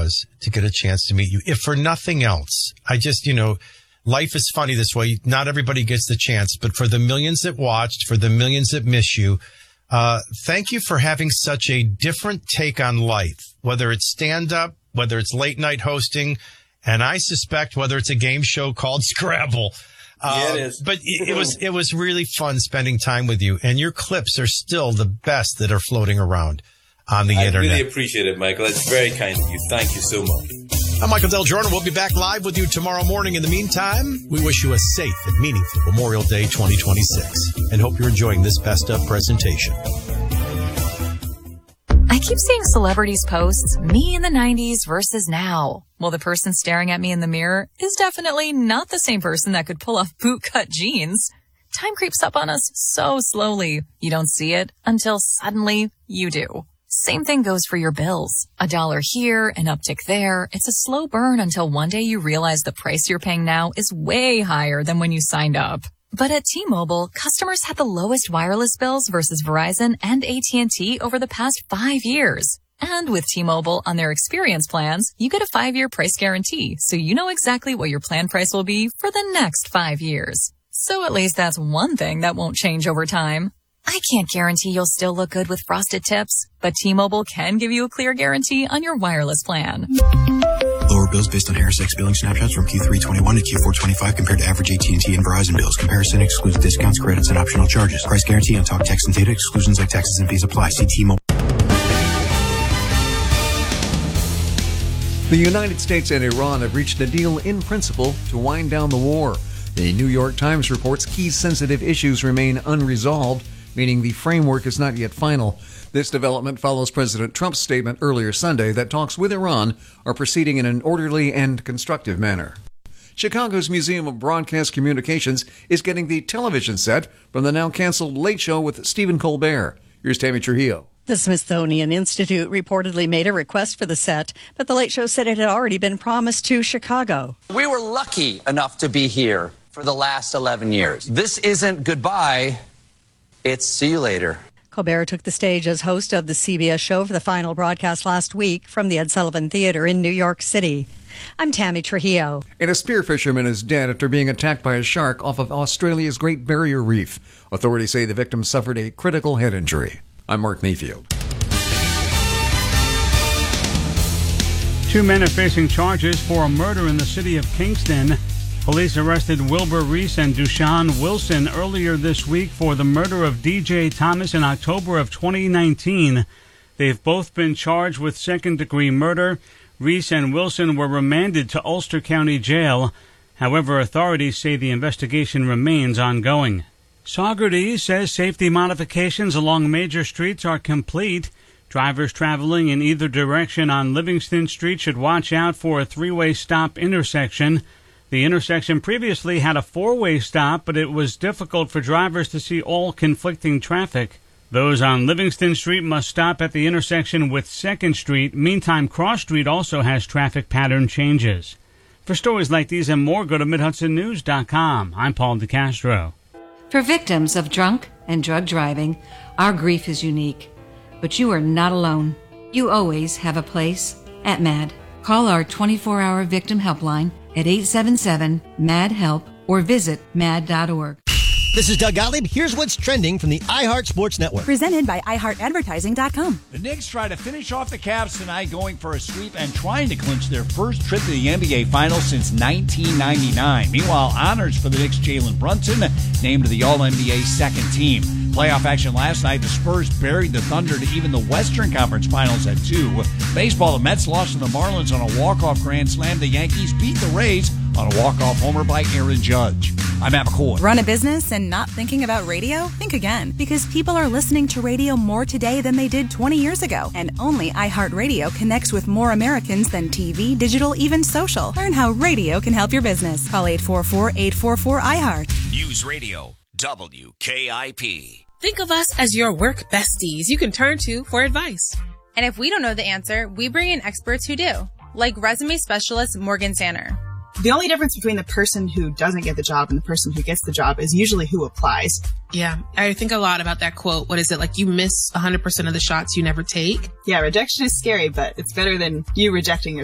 was to get a chance to meet you. If for nothing else, I just, life is funny this way. Not everybody gets the chance, but for the millions that watched, for the millions that miss you, thank you for having such a different take on life, whether it's stand-up, whether it's late-night hosting, and I suspect whether it's a game show called Scrabble. Yeah, it is. But it was really fun spending time with you, and your clips are still the best that are floating around on the internet. I really appreciate it, Michael. It's very kind of you. Thank you so much. I'm Michael Del Giorno. We'll be back live with you tomorrow morning. In the meantime, we wish you a safe and meaningful Memorial Day 2026 and hope you're enjoying this best of presentation. I keep seeing celebrities posts, me in the 90s versus now. Well, the person staring at me in the mirror is definitely not the same person that could pull off bootcut jeans. Time creeps up on us so slowly. You don't see it until suddenly you do. Same thing goes for your bills. $1 here, an uptick there. It's a slow burn until one day you realize the price you're paying now is way higher than when you signed up. But at T-Mobile, customers had the lowest wireless bills versus Verizon and AT&T over the past 5 years. And with T-Mobile on their experience plans, you get a 5-year price guarantee, so you know exactly what your plan price will be for the next 5 years. So at least that's one thing that won't change over time. I can't guarantee you'll still look good with frosted tips, but T-Mobile can give you a clear guarantee on your wireless plan. Lower bills based on HarrisX billing snapshots from Q3 21 to Q4 25 compared to average AT&T and Verizon bills. Comparison excludes discounts, credits, and optional charges. Price guarantee on talk, text, and data. Exclusions like taxes and fees apply. See T-Mobile. The United States and Iran have reached a deal in principle to wind down the war. The New York Times reports key sensitive issues remain unresolved, meaning the framework is not yet final. This development follows President Trump's statement earlier Sunday that talks with Iran are proceeding in an orderly and constructive manner. Chicago's Museum of Broadcast Communications is getting the television set from the now-canceled Late Show with Stephen Colbert. Here's Tammy Trujillo. The Smithsonian Institute reportedly made a request for the set, but the Late Show said it had already been promised to Chicago. We were lucky enough to be here for the last 11 years. This isn't goodbye, it's see you later. Colbert took the stage as host of the CBS show for the final broadcast last week from the Ed Sullivan Theater in New York City. I'm Tammy Trujillo. And a spear fisherman is dead after being attacked by a shark off of Australia's Great Barrier Reef. Authorities say the victim suffered a critical head injury. I'm Mark Mayfield. 2 men are facing charges for a murder in the city of Kingston. Police arrested Wilbur Reese and Dushan Wilson earlier this week for the murder of DJ Thomas in October of 2019. They've both been charged with second-degree murder. Reese and Wilson were remanded to Ulster County Jail. However, authorities say the investigation remains ongoing. Saugerties says safety modifications along major streets are complete. Drivers traveling in either direction on Livingston Street should watch out for a 3-way stop intersection. The intersection previously had a 4-way stop, but it was difficult for drivers to see all conflicting traffic. Those on Livingston Street must stop at the intersection with 2nd Street. Meantime, Cross Street also has traffic pattern changes. For stories like these and more, go to MidHudsonNews.com. I'm Paul DeCastro. For victims of drunk and drug driving, our grief is unique. But you are not alone. You always have a place at MAD. Call our 24-hour victim helpline at 877-MAD-HELP or visit mad.org. This is Doug Gottlieb. Here's what's trending from the iHeart Sports Network. Presented by iHeartAdvertising.com. The Knicks try to finish off the Cavs tonight, going for a sweep and trying to clinch their first trip to the NBA Finals since 1999. Meanwhile, honors for the Knicks' Jalen Brunson, named to the All-NBA second team. Playoff action last night, the Spurs buried the Thunder to even the Western Conference Finals at 2. Baseball, the Mets lost to the Marlins on a walk-off grand slam. The Yankees beat the Rays on a walk-off homer by Aaron Judge. I'm Matt McCoy. Run a business and not thinking about radio? Think again, because people are listening to radio more today than they did 20 years ago. And only iHeartRadio connects with more Americans than TV, digital, even social. Learn how radio can help your business. Call 844-844-iHeart. News Radio, WKIP. Think of us as your work besties you can turn to for advice. And if we don't know the answer, we bring in experts who do, like resume specialist Morgan Sanner. The only difference between the person who doesn't get the job and the person who gets the job is usually who applies. Yeah, I think a lot about that quote. What is it? Like, you miss 100% of the shots you never take? Yeah, rejection is scary, but it's better than you rejecting yourself.